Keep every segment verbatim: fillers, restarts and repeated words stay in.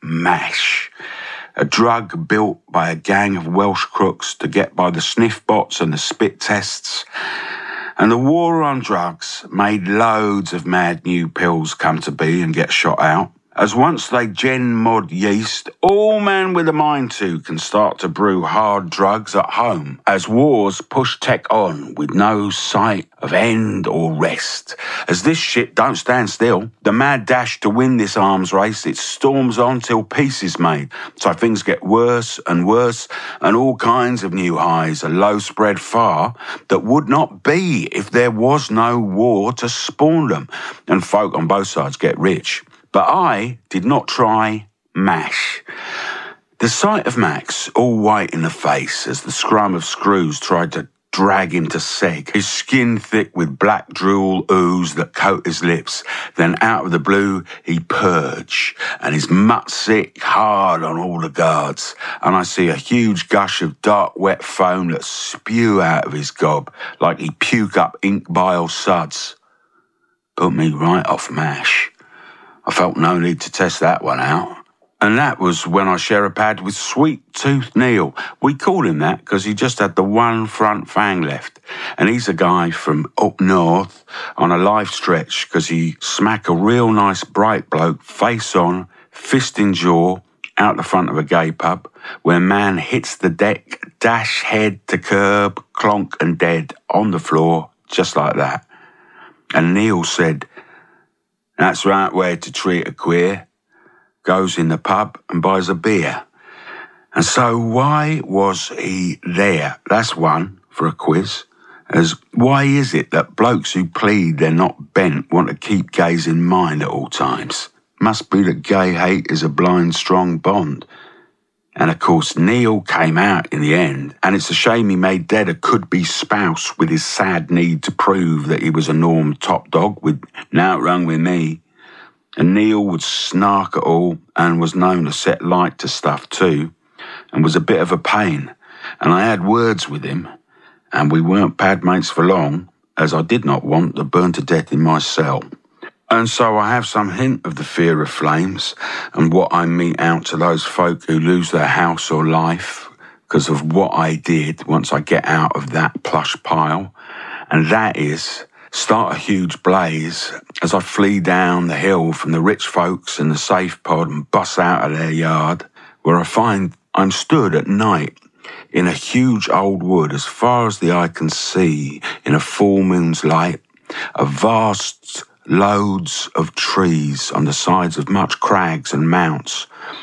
MASH, a drug built by a gang of Welsh crooks to get by the sniff bots and the spit tests. And the war on drugs made loads of mad new pills come to be and get shot out. As once they gen mod yeast, all man with a mind to can start to brew hard drugs at home, as wars push tech on with no sight of end or rest. As this shit don't stand still, the mad dash to win this arms race, it storms on till peace is made. So things get worse and worse, and all kinds of new highs are low spread far that would not be if there was no war to spawn them, and folk on both sides get rich. But I did not try MASH. The sight of Max, all white in the face as the scrum of screws tried to drag him to seg, his skin thick with black drool ooze that coat his lips, then out of the blue he purge, and his mutt sick hard on all the guards, and I see a huge gush of dark wet foam that spew out of his gob like he puke up ink bile suds. Put me right off MASH. I felt no need to test that one out. And that was when I share a pad with Sweet Tooth Neil. We call him that because he just had the one front fang left. And he's a guy from up north on a life stretch because he smack a real nice bright bloke face on, fist in jaw, out the front of a gay pub where man hits the deck, dash head to curb, clonk and dead on the floor, just like that. And Neil said, "That's the right way to treat a queer." Goes in the pub and buys a beer. And so why was he there? That's one for a quiz. As why is it that blokes who plead they're not bent want to keep gays in mind at all times? Must be that gay hate is a blind, strong bond. And of course, Neil came out in the end, and it's a shame he made dead a could-be spouse with his sad need to prove that he was a norm top dog with "Nowt wrong with me." And Neil would snark at all and was known to set light to stuff too, and was a bit of a pain. And I had words with him, and we weren't pad mates for long, as I did not want to burn to death in my cell. And so I have some hint of the fear of flames and what I mete out to those folk who lose their house or life because of what I did once I get out of that plush pile. And that is start a huge blaze as I flee down the hill from the rich folks and the safe pod and bust out of their yard, where I find I'm stood at night in a huge old wood as far as the eye can see in a full moon's light, a vast loads of trees on the sides of much crags and mounts.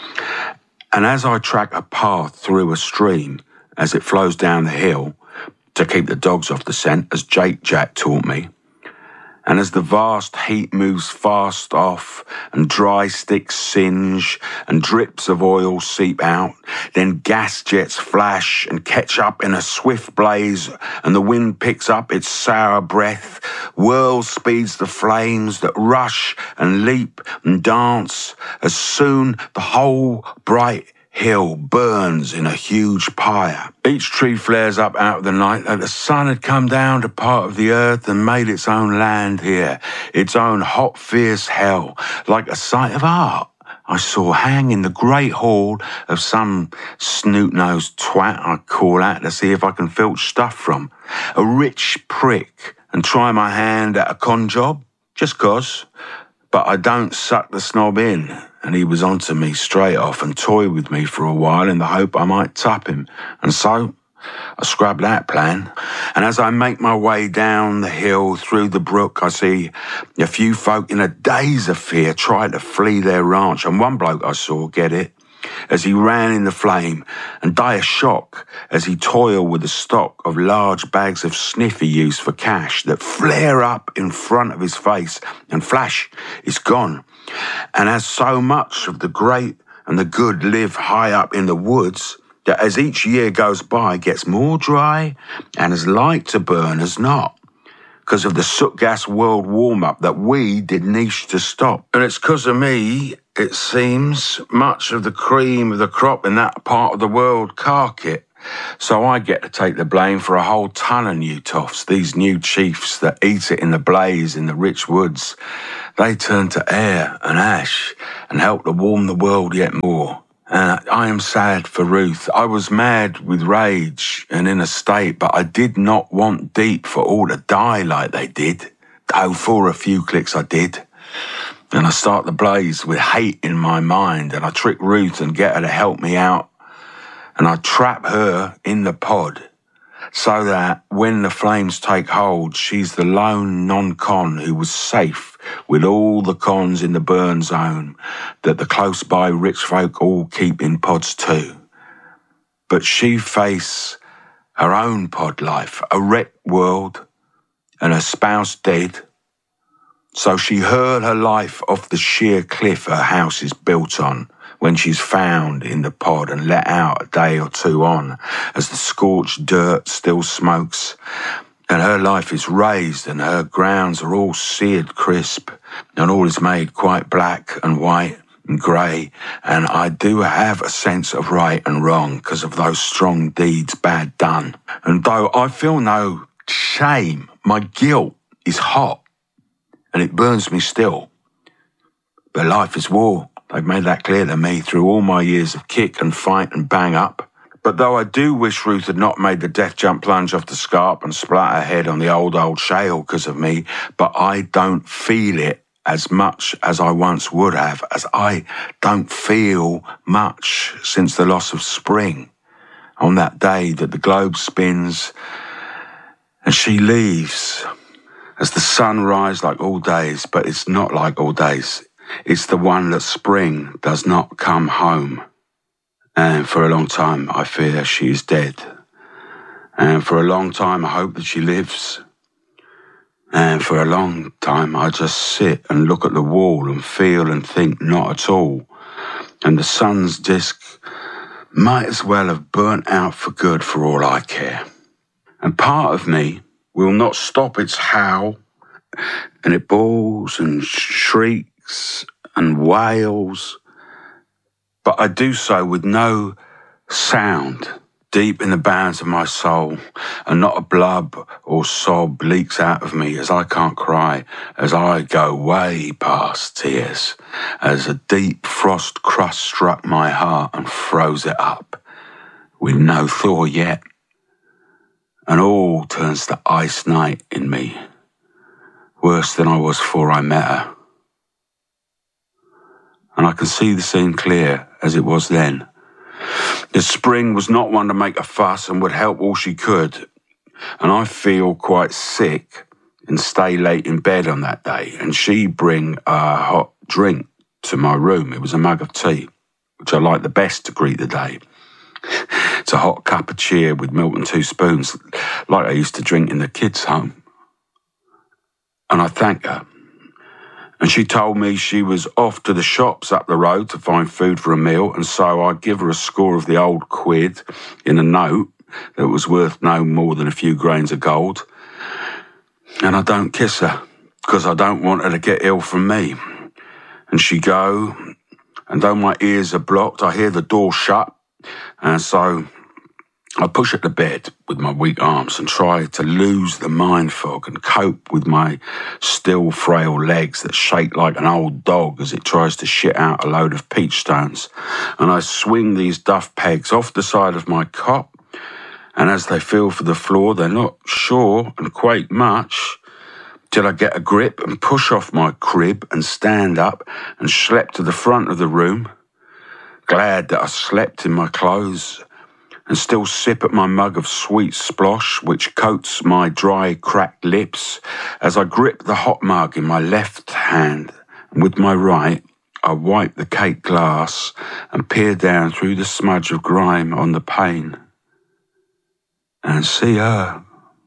And as I track a path through a stream as it flows down the hill to keep the dogs off the scent, as Jake Jack taught me, and as the vast heat moves fast off and dry sticks singe and drips of oil seep out, then gas jets flash and catch up in a swift blaze, and the wind picks up its sour breath, whirl speeds the flames that rush and leap and dance, as soon the whole bright hill burns in a huge pyre. Each tree flares up out of the night like the sun had come down to part of the earth and made its own land here, its own hot, fierce hell, like a sight of art I saw hang in the great hall of some snoot-nosed twat I call out to see if I can filch stuff from. A rich prick and try my hand at a con job, just 'cause. But I don't suck the snob in, and he was onto me straight off and toyed with me for a while in the hope I might tup him. And so I scrubbed that plan. And as I make my way down the hill through the brook, I see a few folk in a daze of fear try to flee their ranch. And one bloke I saw get it as he ran in the flame and die of shock as he toiled with a stock of large bags of sniff he used for cash that flare up in front of his face and flash, it's gone. And as so much of the great and the good live high up in the woods, that as each year goes by gets more dry and as light to burn as not, because of the soot gas world warm-up that we did niche to stop. And it's because of me, it seems, much of the cream of the crop in that part of the world cark it, So I get to take the blame for a whole ton of new toffs, these new chiefs that eat it in the blaze in the rich woods. They turn to air and ash and help to warm the world yet more. And I am sad for Ruth. I was mad with rage and in a state, but I did not want Deep for all to die like they did. Oh, for a few clicks I did. And I start the blaze with hate in my mind, and I trick Ruth and get her to help me out. And I trap her in the pod so that when the flames take hold, she's the lone non-con who was safe with all the cons in the burn zone that the close-by rich folk all keep in pods too. But she face her own pod life, a wrecked world, and her spouse dead. So she hurled her life off the sheer cliff her house is built on when she's found in the pod and let out a day or two on as the scorched dirt still smokes and her life is raised and her grounds are all seared crisp and all is made quite black and white and grey, and I do have a sense of right and wrong because of those strong deeds bad done. And though I feel no shame, my guilt is hot and it burns me still. But life is war. They've made that clear to me through all my years of kick and fight and bang up. But though I do wish Ruth had not made the death jump plunge off the scarp and splat her head on the old, old shale because of me, but I don't feel it as much as I once would have, as I don't feel much since the loss of spring. On that day that the globe spins and she leaves, as the sun rises like all days, but it's not like all days. It's the one that spring does not come home. And for a long time, I fear she is dead. And for a long time, I hope that she lives. And for a long time, I just sit and look at the wall and feel and think not at all. And the sun's disk might as well have burnt out for good for all I care. And part of me will not stop its howl, and it bawls and shrieks and wails, but I do so with no sound deep in the bowels of my soul, and not a blub or sob leaks out of me as I can't cry, as I go way past tears, as a deep frost crust struck my heart and froze it up, with no thaw yet. And all turns to ice night in me, worse than I was before I met her. And I can see the scene clear as it was then. The spring was not one to make a fuss and would help all she could. And I feel quite sick and stay late in bed on that day. And she bring a hot drink to my room. It was a mug of tea, which I like the best to greet the day. It's a hot cup of cheer with milk and two spoons, like I used to drink in the kids' home. And I thank her. And she told me she was off to the shops up the road to find food for a meal, and so I give her a score of the old quid in a note that was worth no more than a few grains of gold. And I don't kiss her, because I don't want her to get ill from me. And she go, and though my ears are blocked, I hear the door shut. And so I push at the bed with my weak arms and try to lose the mind fog and cope with my still frail legs that shake like an old dog as it tries to shit out a load of peach stones. And I swing these duff pegs off the side of my cot, and as they feel for the floor, they're not sure and quake much till I get a grip and push off my crib and stand up and schlep to the front of the room, glad that I slept in my clothes, and still sip at my mug of sweet splosh, which coats my dry, cracked lips, as I grip the hot mug in my left hand, and with my right, I wipe the cake glass and peer down through the smudge of grime on the pane, and see her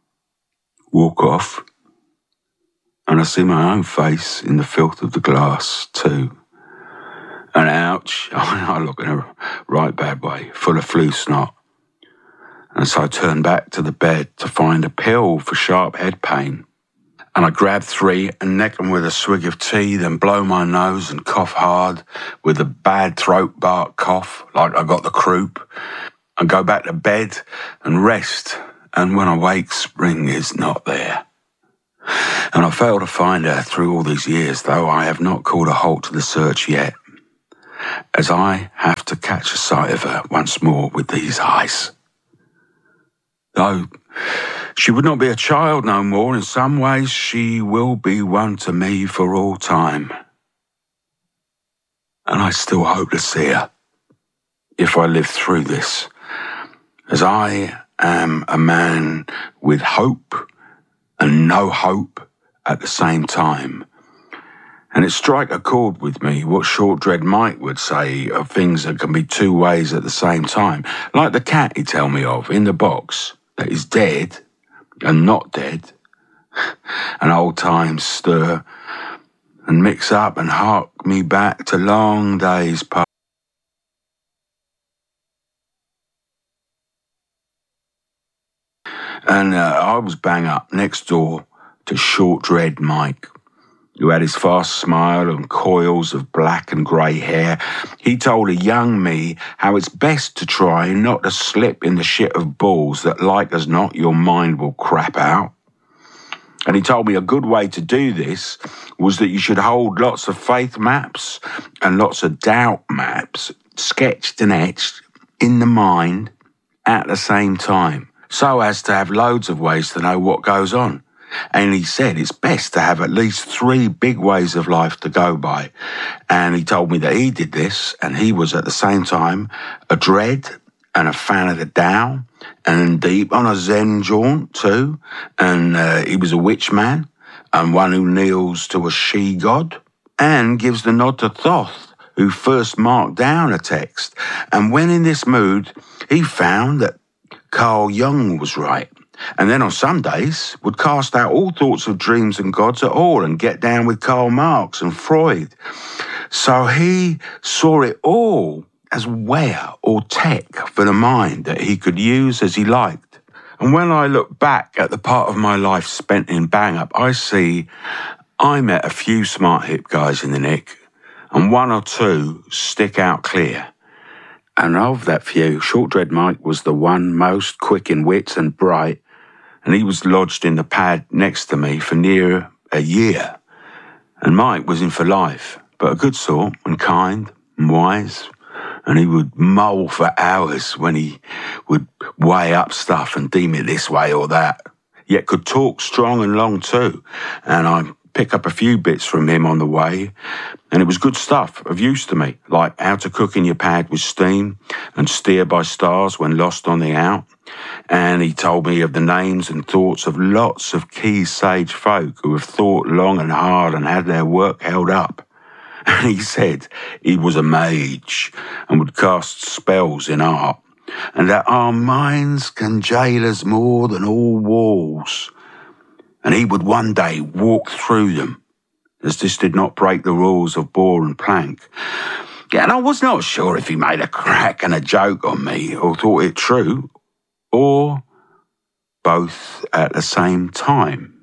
walk off, and I see my own face in the filth of the glass, too. And ouch, I look in a right bad way, full of flu snot. And so I turn back to the bed to find a pill for sharp head pain. And I grab three and neck them with a swig of tea, then blow my nose and cough hard with a bad throat bark cough, like I got the croup. and go back to bed and rest. And when I wake, spring is not there. And I fail to find her through all these years, though I have not called a halt to the search yet, as I have to catch a sight of her once more with these eyes. Though she would not be a child no more, in some ways she will be one to me for all time. And I still hope to see her, if I live through this, as I am a man with hope and no hope at the same time. And it strike a chord with me what Short Dread Mike would say of things that can be two ways at the same time. Like the cat he tell me of in the box that is dead and not dead. And old times stir and mix up and hark me back to long days past. And uh, I was bang up next door to Short Dread Mike, who had his fast smile and coils of black and grey hair. He told a young me how it's best to try not to slip in the shit of balls that, like as not, your mind will crap out. And he told me a good way to do this was that you should hold lots of faith maps and lots of doubt maps sketched and etched in the mind at the same time, so as to have loads of ways to know what goes on. And he said it's best to have at least three big ways of life to go by. And he told me that he did this, and he was at the same time a dread and a fan of the Tao, and deep on a Zen jaunt too. And uh, he was a witch man, and one who kneels to a she-god, and gives the nod to Thoth, who first marked down a text. And when in this mood, he found that Carl Jung was right. And then on some days would cast out all thoughts of dreams and gods at all and get down with Karl Marx and Freud. So he saw it all as wear or tech for the mind that he could use as he liked. And when I look back at the part of my life spent in Bang Up, I see I met a few smart hip guys in the nick, and one or two stick out clear. And of that few, Short Dread Mike was the one most quick in wits and bright, and he was lodged in the pad next to me for near a year. And Mike was in for life, but a good sort and kind and wise, and he would mull for hours when he would weigh up stuff and deem it this way or that, yet could talk strong and long too. And I pick up a few bits from him on the way, and it was good stuff of use to me, like how to cook in your pad with steam and steer by stars when lost on the out. And he told me of the names and thoughts of lots of key sage folk who have thought long and hard and had their work held up. And he said he was a mage and would cast spells in art, and that our minds can jail us more than all walls. And he would one day walk through them, as this did not break the rules of bore and plank. And I was not sure if he made a crack and a joke on me, or thought it true, or both at the same time.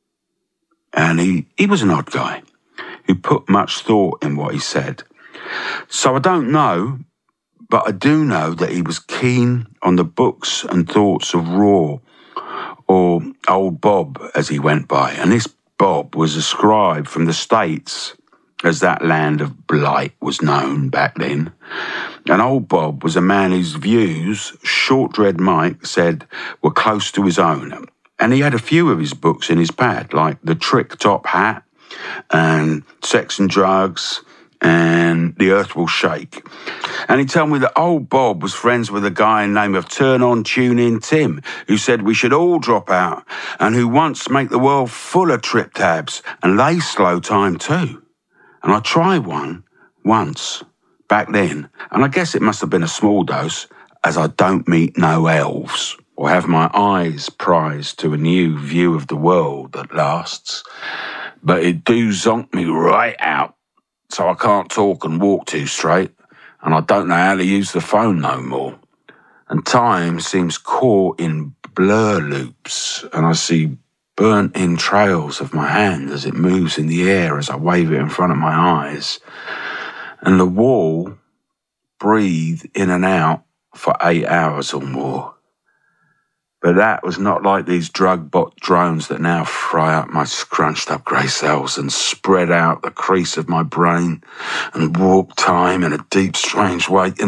And he, he was an odd guy who put much thought in what he said. So I don't know, but I do know that he was keen on the books and thoughts of Raw, or Old Bob as he went by. And this Bob was a scribe from the States, as that land of blight was known back then. And Old Bob was a man whose views, Short Dread Mike said, were close to his own. And he had a few of his books in his pad, like The Trick Top Hat and Sex and Drugs and The Earth Will Shake. And he told me that Old Bob was friends with a guy named of Turn On, Tune In Tim, who said we should all drop out, and who wants to make the world full of trip tabs, and they slow time too. And I tried one once back then, and I guess it must have been a small dose, as I don't meet no elves or have my eyes prized to a new view of the world that lasts. But it do zonk me right out, so I can't talk and walk too straight, and I don't know how to use the phone no more. And time seems caught in blur loops, and I see burnt-in trails of my hand as it moves in the air as I wave it in front of my eyes. And the wall breathe in and out for eight hours or more. But that was not like these drug-bot drones that now fry up my scrunched-up grey cells and spread out the crease of my brain and warp time in a deep, strange way.